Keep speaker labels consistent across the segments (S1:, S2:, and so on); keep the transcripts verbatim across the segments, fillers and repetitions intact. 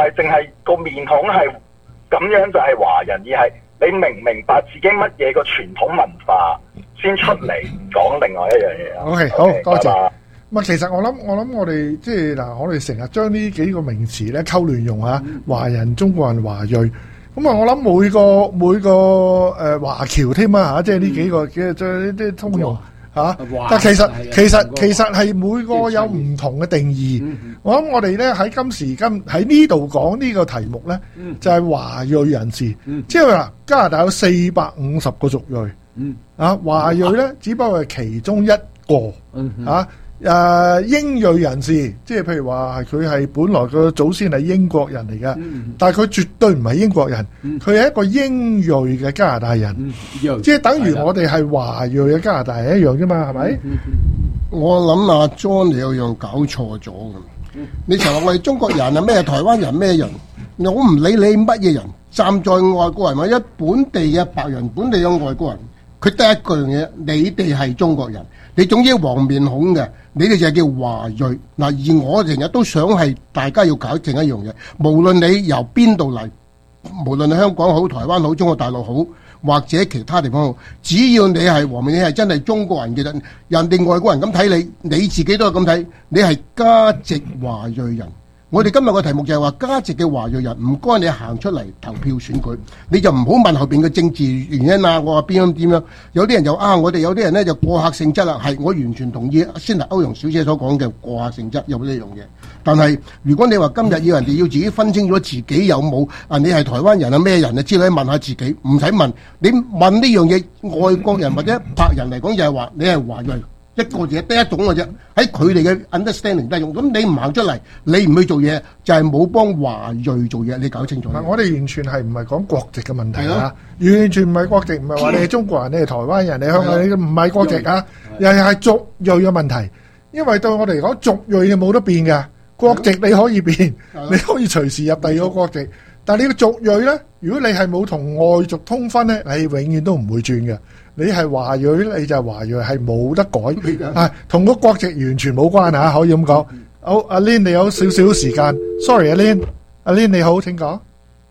S1: 係淨係個面孔係咁樣就係華人，而係你明唔明白自己乜嘢個傳統文化先出嚟講另外一樣嘢啊。
S2: OK， 好
S1: okay，
S2: 多謝。
S1: 拜拜。
S2: 咁啊，其實我諗我諗我哋即係嗱，我哋成日將呢幾個名詞咧溝亂用嚇，華人、中國人、華裔。咁啊，我諗每個每個誒華僑添啊嚇，即係呢幾個嘅即係啲通用嚇。但其實其實其實係每個有唔同嘅定義。我諗我哋咧喺今時今喺呢度講呢個題目咧，就係華裔人士。即係話加拿大有四百五十個族裔，啊華裔咧只不過係其中一個嚇。誒、呃、英裔人士，即係譬如話佢係本來個祖先係英國人嚟嘅，嗯、但係佢絕對唔係英國人，佢係、嗯、一個英裔嘅加拿大人，嗯、即係等於我哋係華裔嘅加拿大人一樣啫嘛，係咪？嗯嗯、
S3: 我諗阿 John 你有樣搞錯咗嘅，嗯、你成日話我哋中國人啊咩台灣人咩人，我唔理你乜嘢人，站在外國人或者本地嘅白人、本地嘅外國人，佢得一句嘢，你哋係中國人，你總之黃面孔嘅。你哋就係叫華裔嗱，而我成日都想係大家要搞正一樣嘢，無論你由邊度嚟，無論你香港好、台灣好、中國大陸好，或者其他地方好，只要你係黃面，你係真係中國人嘅人，人哋外國人咁睇你，你自己都係咁睇，你係加籍華裔人。我哋今日個題目就係話加籍嘅華裔人，唔該你行出嚟投票選舉，你就唔好問後邊嘅政治原因啊！我話邊樣點樣？有啲人就啊，我哋有啲人咧就過客性質啦，係我完全同意先係歐陽小姐所講嘅過客性質有呢樣嘢。但係如果你話今日要人哋要自己分清楚自己有冇啊，你係台灣人啊咩人啊之類，問下自己，唔使問。你問呢樣嘢，外國人或者白人嚟講就係話你係華裔。一個字得一種嘅啫，喺佢哋嘅 understanding 得一種。咁你唔行出嚟，你唔去做嘢，就係冇幫華裔做嘢。你搞清楚。
S2: 我哋完全係唔係講國籍嘅問題啊！完全唔係國籍，唔係話你係中國人，你係台灣人，你香港，你唔係國籍啊！又係族裔嘅問題。因為對我哋嚟講，族裔係冇得變嘅，國籍你可以變，你可以隨時入第二個國籍。但係你個族裔咧，如果你係冇同外族通婚咧，你永遠都唔會轉嘅。你係華裔，你就係華裔，係冇得改，係同個國籍完全冇關啊！可以咁講。好，阿 Lin 你有少少時間 ，sorry， 阿 Lin， 阿 Lin 你好，請講。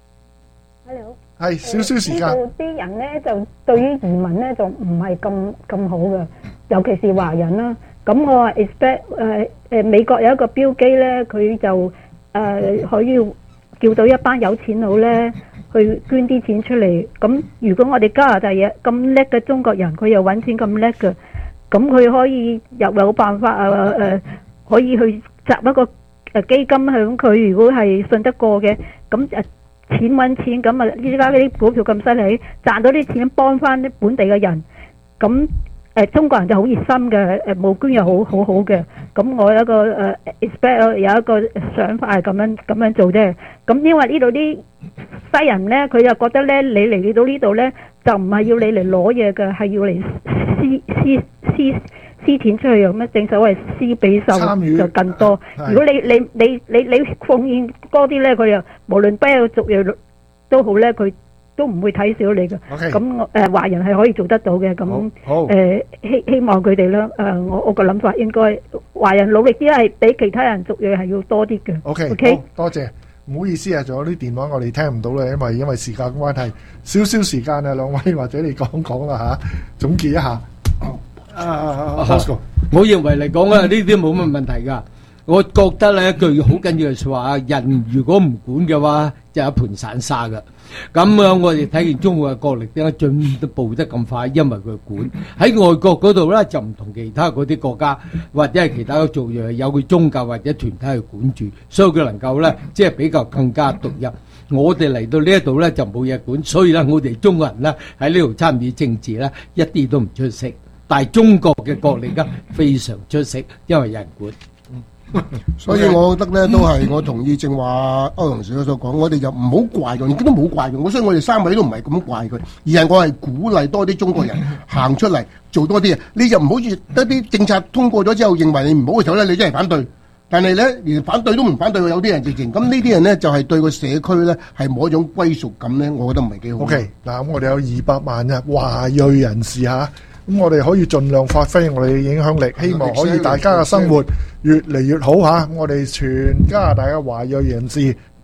S4: Hello，
S2: 係少少時間。
S4: 呢度啲人咧就對於移民咧就唔係咁咁好嘅，尤其是華人啦。咁我話 expect 誒誒美國有一個標機咧，佢就誒可以叫到一班有錢佬咧。去捐啲錢出嚟，咁如果我哋加拿大嘢咁叻嘅中國人，佢又揾錢咁叻嘅，咁佢可以又有辦法啊誒、呃，可以去集一個誒基金響佢，如果係信得過嘅，咁誒錢揾錢，咁啊依家啲股票咁犀利，賺到啲錢幫翻啲本地嘅人，咁。誒、呃、中國人就好熱心嘅，誒募捐又好好好嘅。咁我有一個誒、呃、expect 有一個想法係咁樣咁樣做啫。咁因為呢度啲西人咧，佢就覺得咧，你嚟到呢度咧，就唔係要你嚟攞嘢嘅，係要嚟施施施施錢出去咁樣。正所謂施比受就更多。如果你你你你你奉獻多啲咧，佢又無論邊個族裔都好咧，佢。都唔會睇少你嘅，咁我誒華人係可以做得到嘅，咁誒希希望佢哋咧誒，我我個諗法應該華人努力啲係比其他人族裔係要多啲嘅。
S2: OK，
S4: OK，
S2: 好多謝，唔好意思啊，仲有啲電話我哋聽唔到啦，因為因為時間關係，少少時間啊，兩位或者你講講啦嚇，總結一下。啊啊 Bosco，
S5: 我認為嚟講啊，呢啲冇乜問題㗎。我覺得咧一句好緊要嘅説話，人如果唔管嘅話，就一盤散沙㗎。咁樣我哋睇見中國嘅國力點解進步得咁快？因為佢管喺外國嗰度咧，就唔同其他嗰啲國家或者係其他嘅族裔有佢宗教或者團體去管住，所以佢能夠咧即係比較更加獨一。我哋嚟到呢一度咧就冇嘢管，所以咧我哋中國人咧喺呢度參與政治咧一啲都唔出色，但係中國嘅國力咧非常出色，因為有人管。
S3: 所以我覺得咧，都係我同意正話歐陽小姐所講，我哋就唔好怪佢，亦都冇怪佢。所以我哋三位都唔係咁怪佢，而係我係鼓勵多啲中國人行出嚟做多啲嘢。你就唔好似得啲政策通過咗之後，認為你唔好嘅時候咧，你真係反對。但係咧，連反對都唔反對，有啲人直情咁呢啲人咧，就係對個社區咧係冇一種歸屬感咧，我覺得唔係幾好。
S2: OK，嗱咁我哋有二百萬嘅華裔人士嚇。咁我哋可以盡量發揮我哋嘅影響力，希望可以大家嘅生活越嚟越好嚇。我哋全加拿大嘅華裔人士